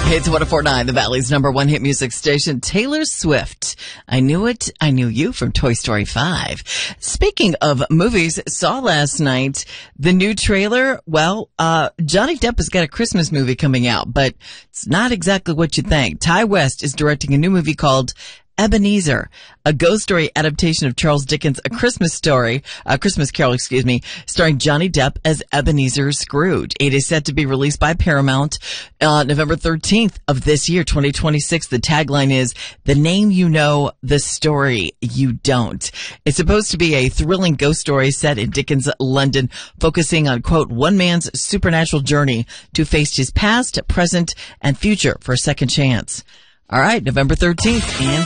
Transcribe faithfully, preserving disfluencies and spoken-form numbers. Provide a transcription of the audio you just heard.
It's one oh four point nine, the Valley's number one hit music station, Taylor Swift. I Knew It, I Knew You from Toy Story five. Speaking of movies, saw last night the new trailer. Well, uh, Johnny Depp has got a Christmas movie coming out, but it's not exactly what you think. Ty West is directing a new movie called Ebenezer, a ghost story adaptation of Charles Dickens' A Christmas Story, a Christmas Carol, excuse me, starring Johnny Depp as Ebenezer Scrooge. It is set to be released by Paramount uh, November thirteenth of this year, twenty twenty-six. The tagline is, "The name you know, the story you don't." It's supposed to be a thrilling ghost story set in Dickens' London, focusing on, quote, one man's supernatural journey to face his past, present, and future for a second chance. All right, November thirteenth, and